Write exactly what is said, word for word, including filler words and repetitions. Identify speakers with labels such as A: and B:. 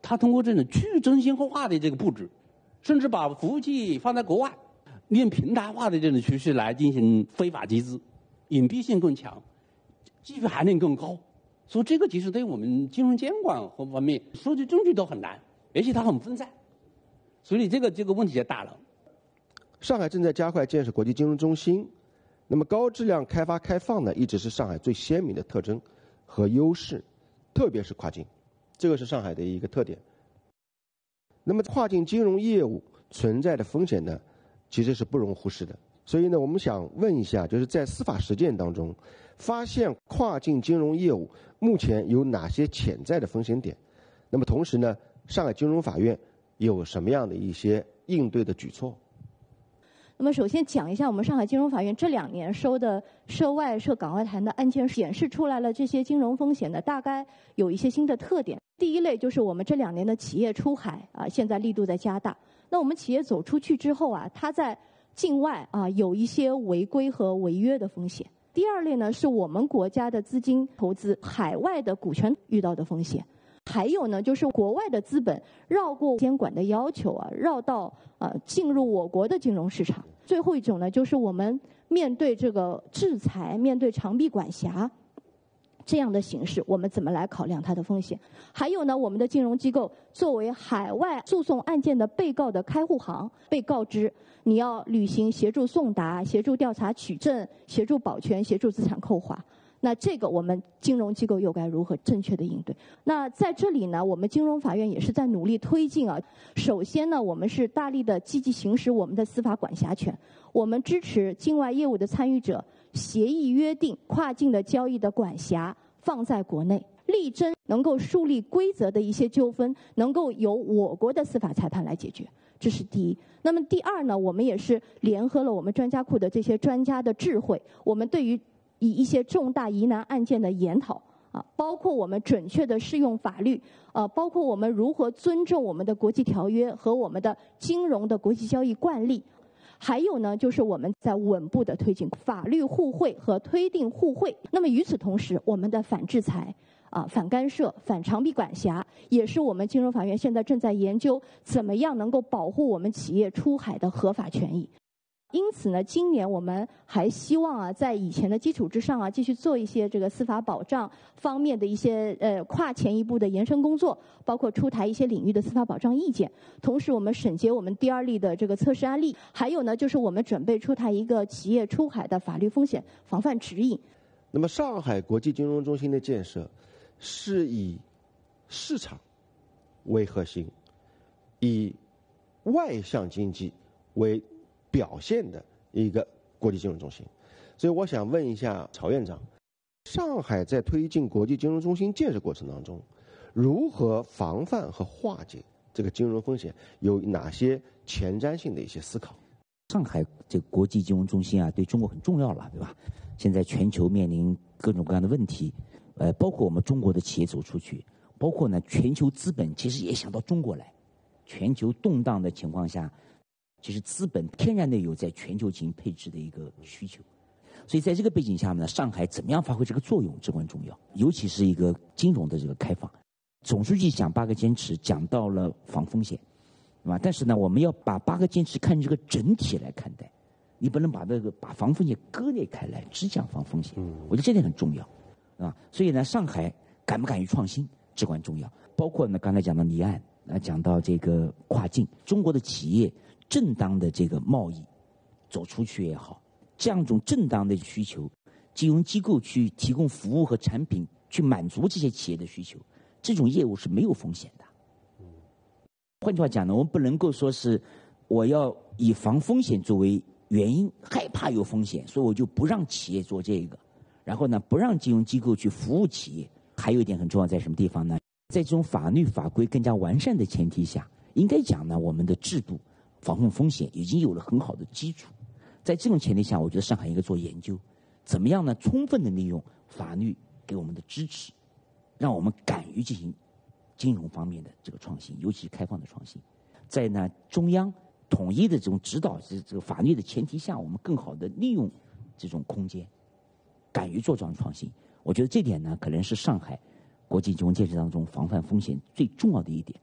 A: 他通过这种去中心化的这个布置，甚至把服务器放在国外，利用平台化的这种趋势来进行非法集资，隐蔽性更强，技术含量更高。所以这个其实对我们金融监管和方面收集证据都很难，而且它很分散，所以这个这个问题就大了。
B: 上海正在加快建设国际金融中心，那么高质量开发开放呢，一直是上海最鲜明的特征和优势，特别是跨境，这个是上海的一个特点。那么跨境金融业务存在的风险呢，其实是不容忽视的。所以呢，我们想问一下，就是在司法实践当中，发现跨境金融业务目前有哪些潜在的风险点？那么同时呢，上海金融法院有什么样的一些应对的举措？
C: 那么首先讲一下我们上海金融法院这两年收的涉外涉港外谈的案件，显示出来了这些金融风险呢，大概有一些新的特点。第一类就是我们这两年的企业出海啊，现在力度在加大。那我们企业走出去之后啊，它在境外啊有一些违规和违约的风险。第二类呢，是我们国家的资金投资海外的股权遇到的风险。还有呢，就是国外的资本绕过监管的要求啊，绕到呃进入我国的金融市场。最后一种呢，就是我们面对这个制裁，面对长臂管辖这样的形式，我们怎么来考量它的风险？还有呢，我们的金融机构作为海外诉讼案件的被告的开户行，被告知你要履行协助送达、协助调查取证、协助保全、协助资产扣划。那这个我们金融机构又该如何正确的应对？那在这里呢，我们金融法院也是在努力推进啊。首先呢，我们是大力的积极行使我们的司法管辖权，我们支持境外业务的参与者协议约定跨境的交易的管辖放在国内，力争能够树立规则的一些纠纷能够由我国的司法裁判来解决。这是第一。那么第二呢，我们也是联合了我们专家库的这些专家的智慧，我们对于以一些重大疑难案件的研讨啊，包括我们准确的适用法律，呃，包括我们如何尊重我们的国际条约和我们的金融的国际交易惯例，还有呢，就是我们在稳步的推进法律互惠和推定互惠。那么与此同时，我们的反制裁啊、反干涉、反长臂管辖，也是我们金融法院现在正在研究怎么样能够保护我们企业出海的合法权益。因此呢，今年我们还希望啊，在以前的基础之上啊，继续做一些这个司法保障方面的一些呃跨前一步的延伸工作，包括出台一些领域的司法保障意见。同时，我们审结我们第二例的这个测试案例，还有呢，就是我们准备出台一个企业出海的法律风险防范指引。
B: 那么，上海国际金融中心的建设是以市场为核心，以外向经济为表现的一个国际金融中心。所以我想问一下曹院长，上海在推进国际金融中心建设过程当中，如何防范和化解这个金融风险，有哪些前瞻性的一些思考？
D: 上海这个国际金融中心啊，对中国很重要了，对吧？现在全球面临各种各样的问题，呃，包括我们中国的企业走出去，包括呢全球资本其实也想到中国来。全球动荡的情况下，其实资本天然的有在全球进行配置的一个需求，所以在这个背景下面呢，上海怎么样发挥这个作用至关重要，尤其是一个金融的这个开放。总书记讲八个坚持，讲到了防风险，对吧？但是呢，我们要把八个坚持看这个整体来看待，你不能把这个把防风险割裂开来，只讲防风险。我觉得这点很重要，啊，所以呢，上海敢不敢于创新至关重要。包括呢，刚才讲到离岸，啊，讲到这个跨境，中国的企业正当的这个贸易走出去也好，这样一种正当的需求，金融机构去提供服务和产品去满足这些企业的需求，这种业务是没有风险的。换句话讲呢，我们不能够说是我要以防风险作为原因，害怕有风险，所以我就不让企业做这个，然后呢不让金融机构去服务企业。还有一点很重要，在什么地方呢？在这种法律法规更加完善的前提下，应该讲呢，我们的制度防控风险已经有了很好的基础。在这种前提下，我觉得上海应该做研究，怎么样呢？充分的利用法律给我们的支持，让我们敢于进行金融方面的这个创新，尤其是开放的创新。在呢中央统一的这种指导这这个法律的前提下，我们更好的利用这种空间，敢于做这样创新。我觉得这点呢，可能是上海国际金融建设当中防范风险最重要的一点。